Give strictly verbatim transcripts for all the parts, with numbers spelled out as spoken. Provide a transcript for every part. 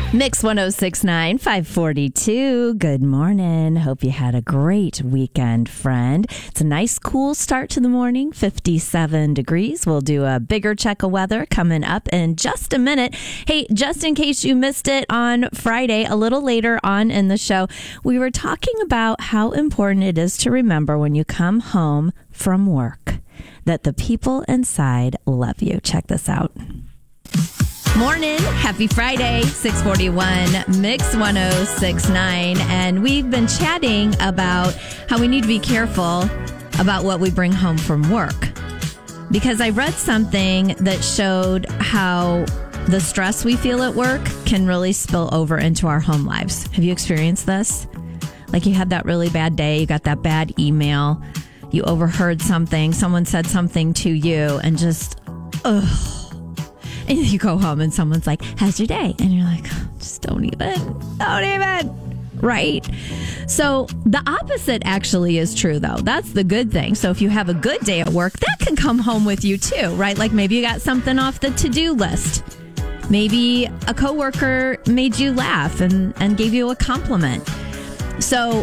Mix one oh six point nine, five forty-two. Good morning. Hope you had a great weekend, friend. It's a nice, cool start to the morning, fifty-seven degrees. We'll do a bigger check of weather coming up in just a minute. Hey, just in case you missed it on Friday, a little later on in the show, we were talking about how important it is to remember when you come home from work that the people inside love you. Check this out. Morning. Happy Friday, six forty-one, Mix one oh six point nine. And we've been chatting about how we need to be careful about what we bring home from work. Because I read something that showed how the stress we feel at work can really spill over into our home lives. Have you experienced this? Like you had that really bad day, you got that bad email, you overheard something, someone said something to you, and just, ugh. And you go home and someone's like, how's your day? And you're like, just don't even, don't even. Right? So the opposite actually is true, though. That's the good thing. So if you have a good day at work, that can come home with you, too, right? Like maybe you got something off the to-do list. Maybe a coworker made you laugh and, and gave you a compliment. So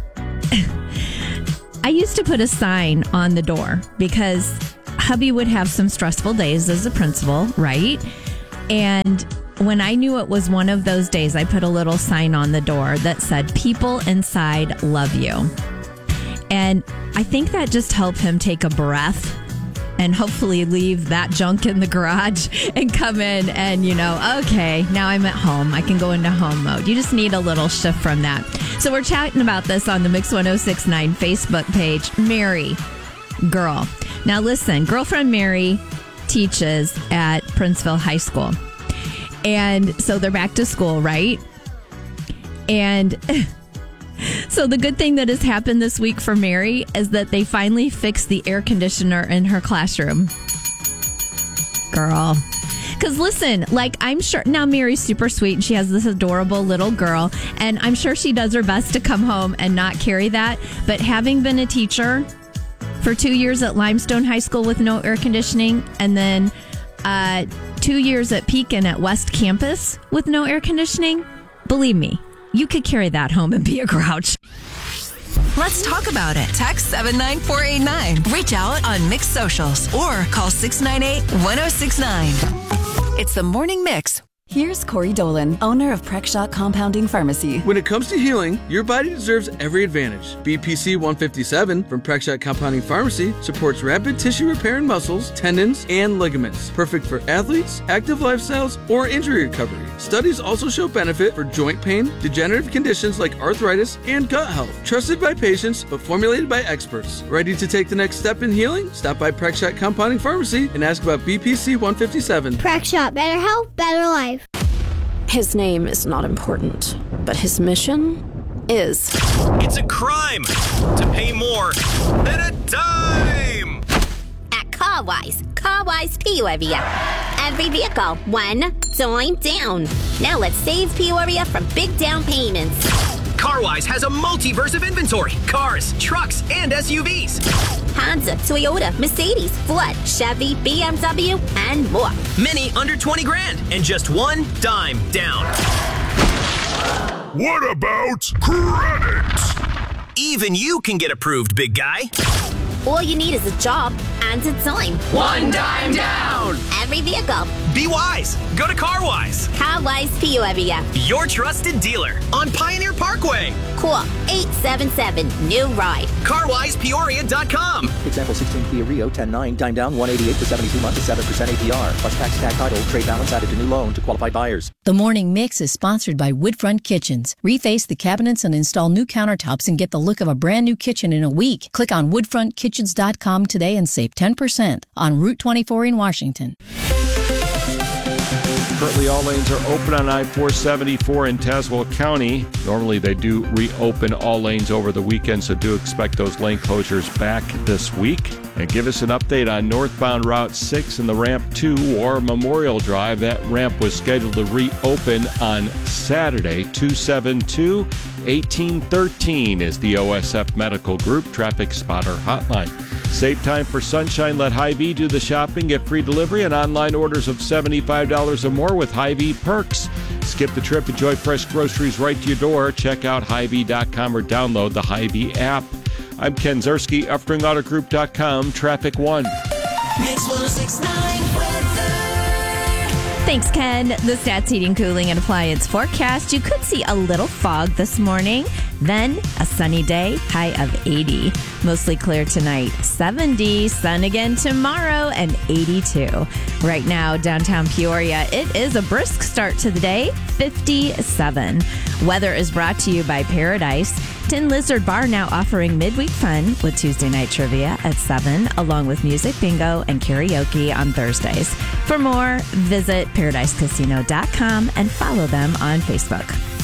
I used to put a sign on the door because hubby would have some stressful days as a principal, right? And when I knew it was one of those days, I put a little sign on the door that said, people inside love you. And I think that just helped him take a breath and hopefully leave that junk in the garage and come in and, you know, okay, now I'm at home. I can go into home mode. You just need a little shift from that. So we're chatting about this on the Mix one oh six point nine Facebook page. Mary, girl. Now listen, girlfriend Mary teaches at Princeville High School. And so they're back to school, right? And so the good thing that has happened this week for Mary is that they finally fixed the air conditioner in her classroom. Girl. Because listen, like I'm sure, now Mary's super sweet and she has this adorable little girl. And I'm sure she does her best to come home and not carry that. But having been a teacher for two years at Limestone High School with no air conditioning, and then uh, two years at Pekin at West Campus with no air conditioning, believe me, you could carry that home and be a grouch. Let's talk about it. Text seven nine four eight nine. Reach out on Mix Socials or call six nine eight, one oh six nine. It's the Morning Mix. Here's Corey Dolan, owner of Prexshot Compounding Pharmacy. When it comes to healing, your body deserves every advantage. B P C one fifty-seven from Prexshot Compounding Pharmacy supports rapid tissue repair in muscles, tendons, and ligaments. Perfect for athletes, active lifestyles, or injury recovery. Studies also show benefit for joint pain, degenerative conditions like arthritis, and gut health. Trusted by patients, but formulated by experts. Ready to take the next step in healing? Stop by Prexshot Compounding Pharmacy and ask about B P C one fifty-seven. Prexshot, better health, better life. His name is not important, but his mission is. It's a crime to pay more than a dime. At CarWise, CarWise Peoria. Every vehicle, one dime down. Now let's save Peoria from big down payments. CarWise has a multiverse of inventory. Cars, trucks, and S U Vs. Honda, Toyota, Mercedes, Ford, Chevy, B M W, and more. Many under twenty grand and just one dime down. What about credit? Even you can get approved, big guy. All you need is a job and a dime. One dime down. Every vehicle. Be wise. Go to CarWise. CarWise Peoria. Your trusted dealer on Pioneer Parkway. Call eight seven seven, new ride. car wise peoria dot com. Example sixteen Kia Rio ten nine, dime down one eighty-eight for seventy-two months at seven percent A P R. Plus tax, tag title, trade balance added to new loan to qualified buyers. The Morning Mix is sponsored by Woodfront Kitchens. Reface the cabinets and install new countertops and get the look of a brand new kitchen in a week. Click on woodfront kitchens dot com today and save ten percent on Route twenty-four in Washington. Currently, all lanes are open on I four seventy-four in Tazewell County. Normally, they do reopen all lanes over the weekend, so do expect those lane closures back this week. And give us an update on northbound Route six and the Ramp two or Memorial Drive. That ramp was scheduled to reopen on Saturday. two seven two, one eight one three is the O S F Medical Group Traffic Spotter Hotline. Save time for sunshine. Let Hy-Vee do the shopping. Get free delivery and online orders of seventy-five dollars or more with Hy-Vee perks. Skip the trip. Enjoy fresh groceries right to your door. Check out Hy Vee dot com or download the Hy-Vee app. I'm Ken Zerski, Upring Auto Group dot com, Traffic One. Mix one oh six point nine weather. Thanks, Ken. The Stats Heating, Cooling, and Appliance forecast. You could see a little fog this morning, then a sunny day, high of eighty. Mostly clear tonight, seventy. Sun again tomorrow, and eighty-two. Right now, downtown Peoria, it is a brisk start to the day, fifty-seven. Weather is brought to you by Paradise. Tin Lizard Bar now offering midweek fun with Tuesday night trivia at seven, along with music, bingo, and karaoke on Thursdays. For more, visit paradise casino dot com and follow them on Facebook.